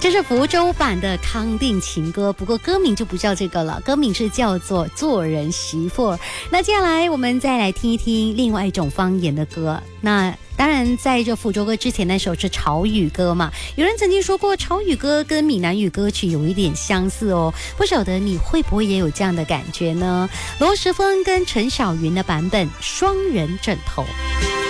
这是福州版的康定情歌，不过歌名就不叫这个了，歌名是叫做做人媳妇。那接下来我们再来听一听另外一种方言的歌。那当然在这福州歌之前那首是潮语歌嘛，有人曾经说过潮语歌跟闽南语歌曲有一点相似哦，不晓得你会不会也有这样的感觉呢？罗时丰跟陈小云的版本双人枕头。